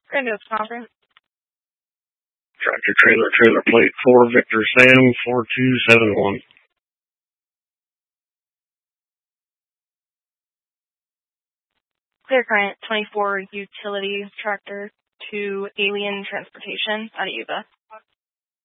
Grandiose Conference. Tractor trailer plate 4 Victor Sam 4271. Clear Current 24 Utility Tractor to Alien Transportation out of Yuba.